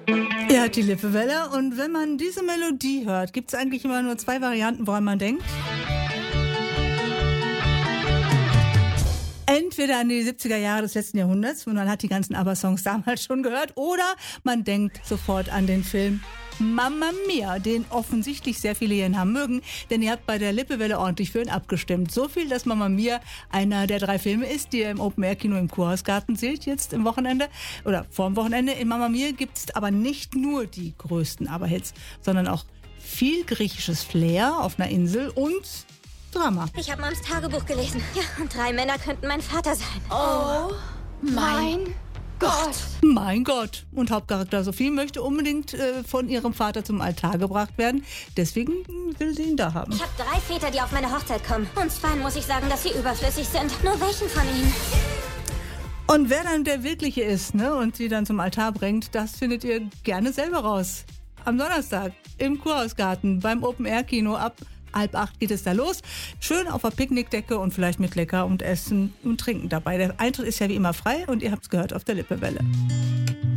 Ja, die Lippewelle. Und wenn man diese Melodie hört, gibt es eigentlich immer nur zwei Varianten, woran man denkt. Entweder an die 70er Jahre des letzten Jahrhunderts, und man hat die ganzen ABBA-Songs damals schon gehört, oder man denkt sofort an den Film Mamma Mia, den offensichtlich sehr viele hier haben mögen, denn ihr habt bei der Lippewelle ordentlich für ihn abgestimmt. So viel, dass Mamma Mia einer der 3 Filme ist, die ihr im Open-Air-Kino im Kurhausgarten seht, jetzt im Wochenende oder vorm Wochenende. In Mamma Mia gibt es aber nicht nur die größten ABBA-Hits, sondern auch viel griechisches Flair auf einer Insel und Drama. Ich habe Mams Tagebuch gelesen. Ja, und 3 Männer könnten mein Vater sein. Oh mein Gott. Mein Gott. Und Hauptcharakter Sophie möchte unbedingt von ihrem Vater zum Altar gebracht werden. Deswegen will sie ihn da haben. Ich habe 3 Väter, die auf meine Hochzeit kommen. Und 2 muss ich sagen, dass sie überflüssig sind. Nur welchen von ihnen? Und wer dann der Wirkliche ist, ne, und sie dann zum Altar bringt, das findet ihr gerne selber raus. Am Donnerstag im Kurhausgarten beim Open-Air-Kino ab 7:30 geht es da los. Schön auf der Picknickdecke und vielleicht mit Lecker und Essen und Trinken dabei. Der Eintritt ist ja wie immer frei und ihr habt es gehört auf der Lippewelle.